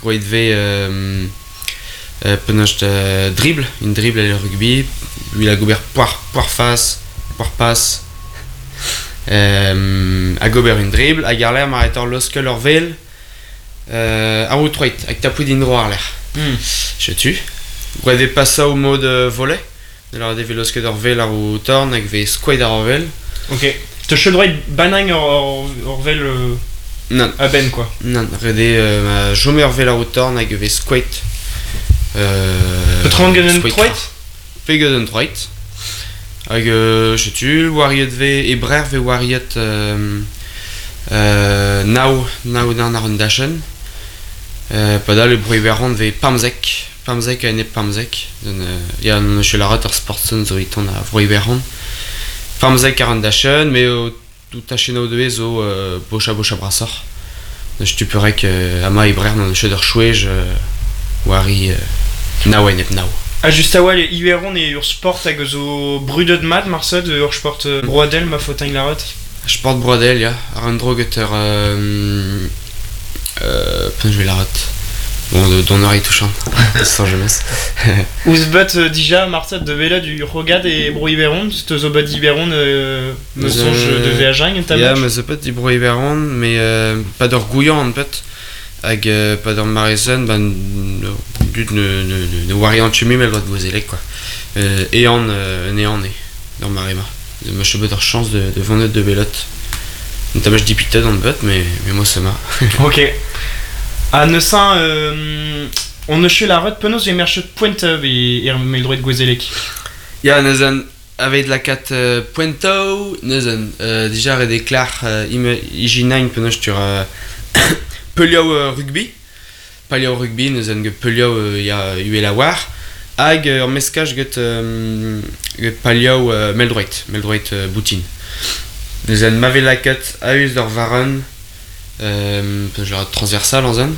roit ve penach dribble, une dribble à le rugby, lui a gober poire face, poire passe, a gober une dribble, a garler m'arrêter lorsque leur vel, a route droite, avec ta poudre droit l'air. Je tue. Vous avez pas ça au mode volet. Alors des vélos que leur vel à route torn avec des squad à vel. Ok. Te cheveux droit banang or vel non. À ben quoi. Non. Regardez ma jomer vel à route torn avec des squad. Petrangen droite. Pegen droite. Avec je tue Wariot v et Brer v Wariot now dans Arundashen. Pas le bruit verron v Pamzek a ne Pamzek. Il y a un chez la Rotter Sportson zo il tourne à bruit verron. Pamzek Arundashen mais tout à chez nous deux zo bocha brassard. Je tu pourrais que Ama et Brer dans le chez de chouège Wari now et ne now. Ah juste à wall Iveron et Ursport avec zo brudet mat Marcel de Ursport Brodel ma faute la route. Sport Brodel ja Arundro getter je vais la route. Bon dans oreille touchante. Sans jamais. Ouzbut déjà Marcel de Vela du Rogad et Bro Iveron, c'est zo bad Iveron me songe de Véagin ta ja mais c'est pas du Bro Iveron mais pas d'orgouillant en fait. Avec pas dans Marison ben but ne variant chimie mais le droit de vous élec quoi et en néant dans Marima me chebe de chance de vendre de belote notamment je dis pita dans le but mais moi ça m'a ok à Nessin on ne chez la route penos j'ai marché de pointe et mais le droit de Gozelec ya Nezan avec de la 4 pointo Nezan déjà redé clair IG9 penos sur Pelio rugby nous avons Pelio il y a eu la war ag en mescage get Pelio Meldroit Boutine nous avons mavé la quête à us leur varon genre transversal en zone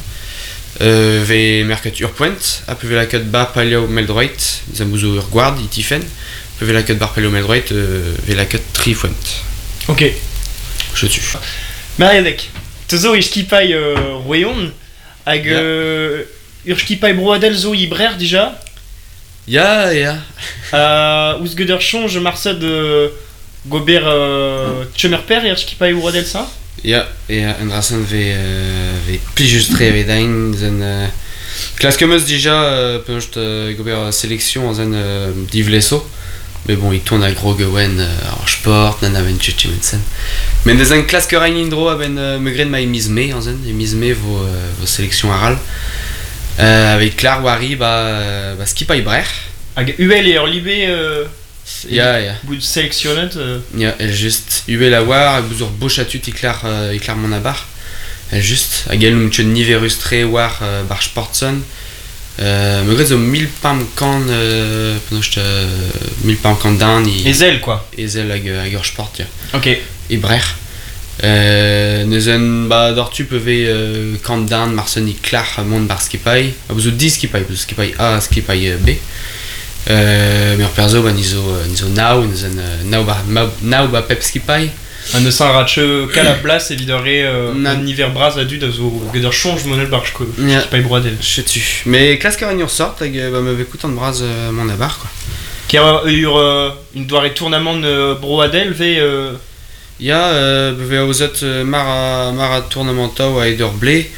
ve mercature point a peu la quête bas Pelio Meldroit nous avons bouzo guard itifen peu la quête bar Pelio Meldroit ve la quête tripoint ok je tue Mariadek Tezo iskipai royon hag urskipai broadel zo ibrer déjà. Ja. Ouzgeder change Marcel de Gober Tchemerper urskipai broadel ça. Ja, en rasen ve plijustre ve dain zen classe comme déjà peut Gober sélection en zen divleso. Mais bon, il tourne à gros Gowen, Sport, Nana Ventuchimensen. Mais dans une classe que Ryan Indro a me graine ma misme en zen, misme vos sélections arales. Avec Clar Wari, skip à Ibrer. Avec UL et Orlibé, ja. Bout sélectionné. Ja, juste UL à War, Bouzor Bochatut, il clare mon abar. Juste, à Galum Chen Niverustre, War, Bar Sportson. Me graine zo 1000 pam kan, penocht 1000 pam kan dan. Ezel quoi. Ezel hag sport, ja. Ok. Ibrer. Neuzen d'ortu peuvent kan dan Marson i clar mont bar skipai. A bozo 10 skipai A, skipai B. Mais perso nizo now, neuzen now ba pep skipai. Un ne s'en ratche qu'à la place évidemment un hiver bras adus dans au geder change monel barche que skipai broadel. Je tue. Mais classe caragnon sort avec me écoute en bras mon abar quoi. Qui a eu une doirée tournament de broadel v Ja, beve auzet mar tournementau a eder blé.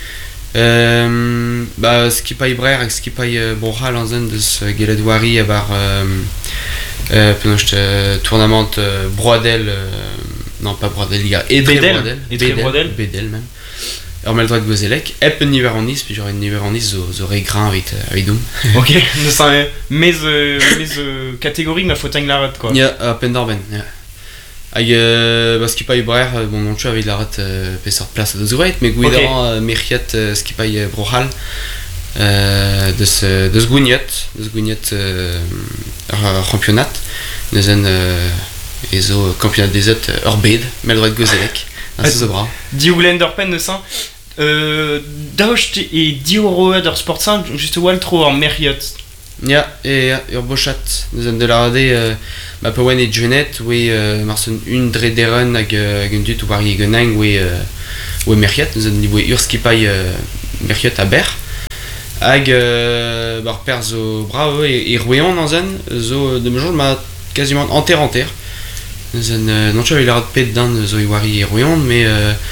Skipai brer hag skipai brohal an zen deus gelet wari a bar penocht tournament broadel non pas broadel, il y a Edre Bedel même. Alors mal droit de Gozelec, ep niver en Nice, puis j'aurais une niver en Nice zo regrain avec doum. Ok, ne sais mes catégories ma faute la rate quoi. Ja, Pendorben, ja. Hag skipai brer bon non tu avec la rate pesor place de zouet mais guidan merchiat skipai brohal de ce gougnet championnat neuzen ezo championnat des autres Orbed mal droit de Gozelec à ce bras Dioulen d'Orpen ne sent Daocht et Dioroa der Sportsan juste Waltro en Merriot. Ja, et Urbochat neuzen de la rade Pawen et Jeanette, oui, Marson une drederen hag un dut ou varié genang, oui, merchiat, nous avons dit oui, urskipai merchiat à Ber. hag per zo bravo et rouéon dans un zo de jour m'a quasiment enterre non tu il a pet d'un zo iwari et rouéon mais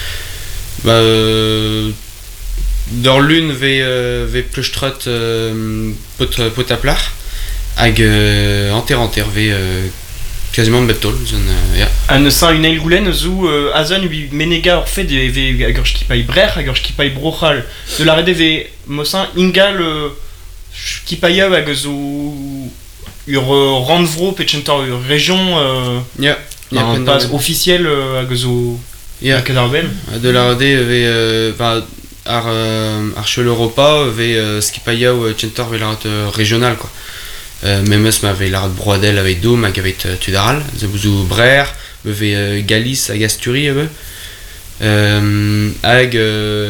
dans l'une ve plus trot pot à plat hag enterre ve quasiment beptol ja. An sa une elgoulen zou azan ui menega or fait ve agor skipai brer agor skipai brochal de la rede ve mosin ingal skipai hag zo ur randvro petchentor ur région ja pas officiel hag zo ja kadarben de la rede ve ar chel Europa ve skipai chentor ve la régional quoi. Même si m'avait l'art de Brodel avec Dôme avec Tudaral, Zabouzou Brer, m'avait Galice à Gasturie, avec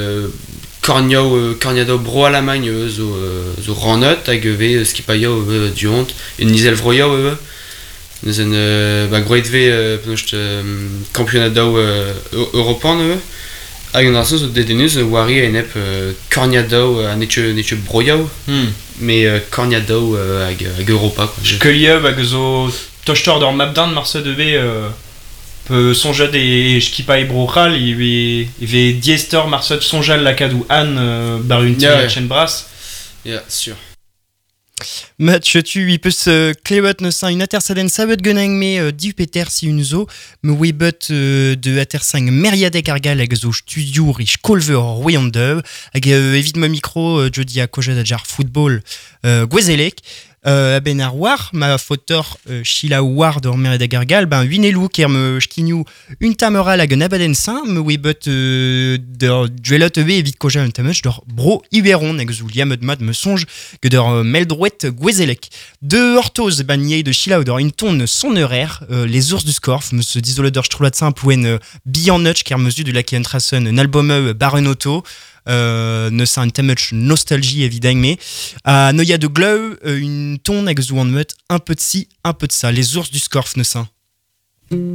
Corniado Bro à l'Allemagne, zo Ranot, avec Skipayo du honte, et Nizel Vroyo, nous en Groitve championnat européen, avec un sens de détenus, Wari et Nep Corniado à Neche Broyo. Mais Corniado hag Europa Skeliev hag zo tochtor d'or mapdan marse de be sonjad e skipa e brochal ve diester marse sonjal lakadou an bar une chen bras ja sûr Match tu il peut se clewat ne sein une atersaden sabot goneng me du peter si une zo me webot de atersang meriadek argal hag zo studio rich colver royandev hag évidemment micro jodi a koja jar football gwezelek ben ar war ma fotor chila war d'or meriadek argal ben winelou ker me chkignou une tameral hag nabaden sain me webot de duelot ebe evit koja un tamuch d'or bro iberon hag zo liamod mad me songe que d'or meldrouet gwezelek de ortoz ben niei de chila d'or une tonne son horaire les ours du scorf me se disole d'or strolat simple ou en bian nutch ker mesu de la qui entrasen un album barenoto ne c'est un thème nostalgie évidemment mais à Noya de Glow une tonne avec un peu de ci un peu de ça les ours du scorf ne c'est